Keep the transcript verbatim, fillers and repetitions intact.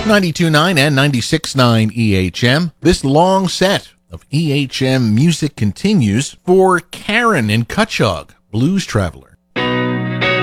ninety-two point nine and ninety-six point nine E H M. This long set of E H M music continues for Karen in Cutchogue, Blues Traveler.